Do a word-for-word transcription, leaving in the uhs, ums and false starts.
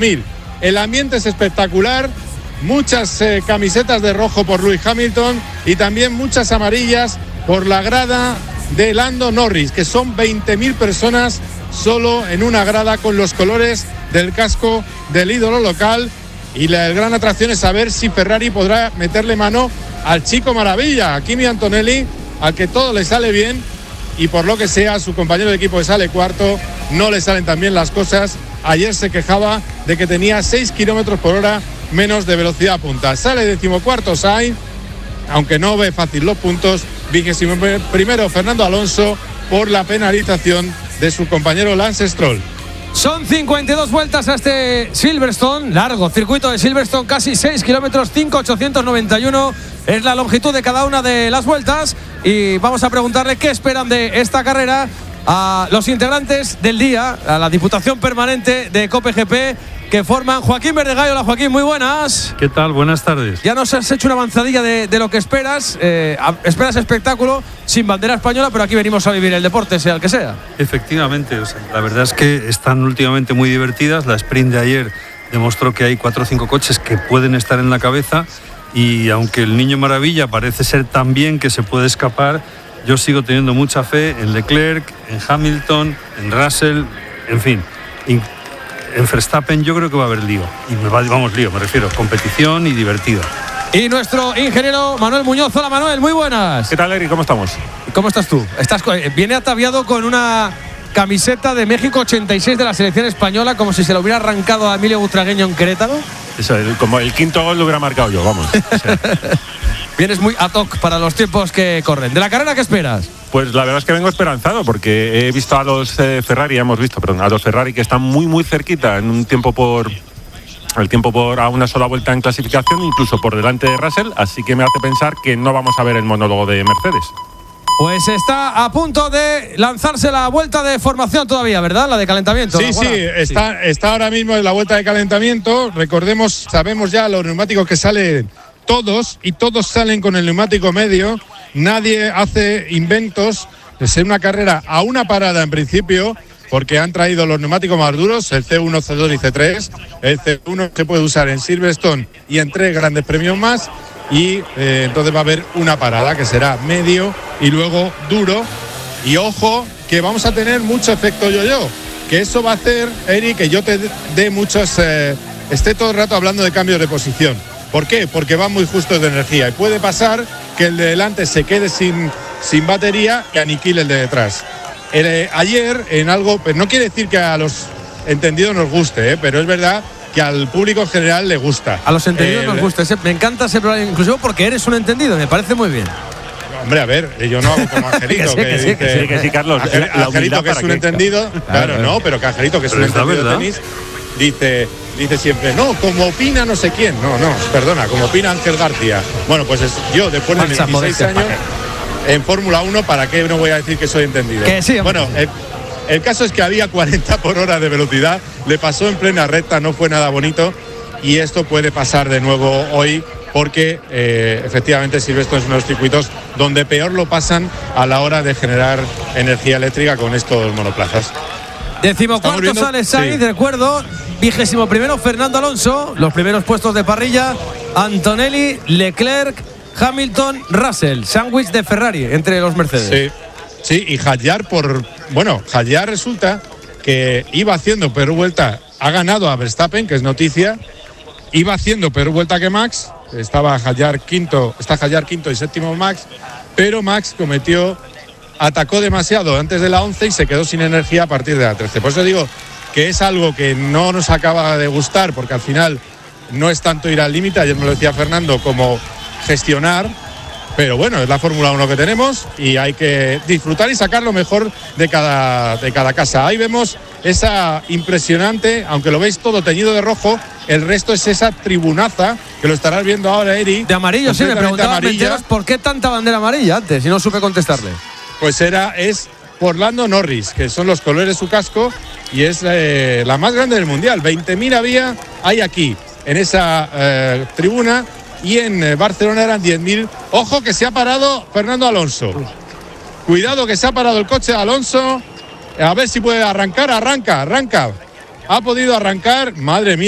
Mil. El ambiente es espectacular, muchas eh, camisetas de rojo por Lewis Hamilton y también muchas amarillas por la grada de Lando Norris, que son veinte mil personas solo en una grada con los colores del casco del ídolo local. Y la gran atracción es saber si Ferrari podrá meterle mano al chico maravilla, a Kimi Antonelli, al que todo le sale bien y por lo que sea su compañero de equipo que sale cuarto no le salen tan bien las cosas. Ayer se quejaba de que tenía seis kilómetros por hora menos de velocidad punta. Sale decimocuarto Sainz, aunque no ve fácil los puntos. Vigésimo primero Fernando Alonso por la penalización de su compañero Lance Stroll. Son cincuenta y dos vueltas a este Silverstone, largo circuito de Silverstone, casi seis kilómetros, cinco mil ochocientos noventa y uno es la longitud de cada una de las vueltas. Y vamos a preguntarle qué esperan de esta carrera a los integrantes del día, a la Diputación Permanente de Cope G P, que forman Joaquín Verdegallo. Hola Joaquín, muy buenas. ¿Qué tal? Buenas tardes. Ya nos has hecho una avanzadilla de, de lo que esperas. Eh, esperas espectáculo sin bandera española, pero aquí venimos a vivir el deporte, sea el que sea. Efectivamente, o sea, la verdad es que están últimamente muy divertidas. La sprint de ayer demostró que hay cuatro o cinco coches que pueden estar en la cabeza y aunque el Niño Maravilla parece ser tan bien que se puede escapar, yo sigo teniendo mucha fe en Leclerc, en Hamilton, en Russell, en fin. En Verstappen yo creo que va a haber lío. Y me va, vamos, lío, me refiero, competición y divertido. Y nuestro ingeniero Manuel Muñoz. Hola Manuel, muy buenas. ¿Qué tal, Eri? ¿Cómo estamos? ¿Cómo estás tú? Estás, viene ataviado con una camiseta de México ochenta y seis de la selección española, como si se lo hubiera arrancado a Emilio Butragueño en Querétaro. Eso, el, como el quinto gol lo hubiera marcado yo, vamos. O sea. Vienes muy ad hoc para los tiempos que corren. ¿De la carrera qué esperas? Pues la verdad es que vengo esperanzado porque he visto a los eh, Ferrari, hemos visto, perdón, a los Ferrari que están muy muy cerquita en un tiempo por el tiempo por a una sola vuelta en clasificación, incluso por delante de Russell, así que me hace pensar que no vamos a ver el monólogo de Mercedes. Pues está a punto de lanzarse la vuelta de formación todavía, ¿verdad? La de calentamiento. Sí, sí, está, sí, está ahora mismo en la vuelta de calentamiento. Recordemos, sabemos ya los neumáticos que salen todos y todos salen con el neumático medio. Nadie hace inventos. Es una carrera a una parada en principio, porque han traído los neumáticos más duros, el C uno, C dos y C tres. El C uno se puede usar en Silverstone y en tres grandes premios más. Y eh, entonces va a haber una parada que será medio y luego duro. Y ojo, que vamos a tener mucho efecto yo-yo, que eso va a hacer, Eric, que yo te dé muchos, eh, esté todo el rato hablando de cambios de posición. ¿Por qué? Porque van muy justos de energía y puede pasar que el de delante se quede sin, sin batería y aniquile el de detrás. El, eh, ayer en algo, pues no quiere decir que a los entendidos nos guste, eh, pero es verdad que al público en general le gusta. A los entendidos eh, nos gusta. Me encanta ese programa, inclusive porque eres un entendido, me parece muy bien. Hombre, a ver, yo no hago como Angelito, que, que, sí, que, que, sí, que sí, Carlos. Angel, la, la Angelito, que es un que, entendido, claro, claro, no, pero que Angelito, que es un entendido de tenis, dice, dice siempre, no, como opina no sé quién. No, no, perdona, como opina Ángel García. Bueno, pues es, yo, después de veintiséis años, en Fórmula uno, ¿para qué no voy a decir que soy entendido? Que sí, bueno, el, el caso es que había cuarenta por hora de velocidad, le pasó en plena recta, no fue nada bonito, y esto puede pasar de nuevo hoy, porque eh, efectivamente Silverstone es uno de los circuitos donde peor lo pasan a la hora de generar energía eléctrica con estos monoplazas. Decimocuarto sale Sainz, sí. De acuerdo. Vigésimo primero Fernando Alonso. Los primeros puestos de parrilla: Antonelli, Leclerc, Hamilton, Russell. Sándwich de Ferrari entre los Mercedes. Sí, sí, y Hadjar por. Bueno, Hadjar resulta que iba haciendo peor vuelta. Ha ganado a Verstappen, que es noticia. Iba haciendo peor vuelta que Max. Estaba Hadjar quinto, está Hadjar quinto y séptimo Max, pero Max cometió, atacó demasiado antes de la once y se quedó sin energía a partir de la trece. Por eso digo que es algo que no nos acaba de gustar, porque al final no es tanto ir al límite, ayer me lo decía Fernando, como gestionar, pero bueno, es la Fórmula uno que tenemos y hay que disfrutar y sacar lo mejor de cada, de cada casa. Ahí vemos esa impresionante, aunque lo veis todo teñido de rojo, el resto es esa tribunaza, que lo estarás viendo ahora, Eri. De amarillo, sí, me preguntaba por qué tanta bandera amarilla antes y no supe contestarle. Pues era, es por Lando Norris, que son los colores de su casco y es eh, la más grande del mundial. veinte mil había, hay aquí, en esa eh, tribuna, y en eh, Barcelona eran diez mil. Ojo que se ha parado Fernando Alonso. Cuidado que se ha parado el coche de Alonso. A ver si puede arrancar, arranca, arranca. Ha podido arrancar, madre mía.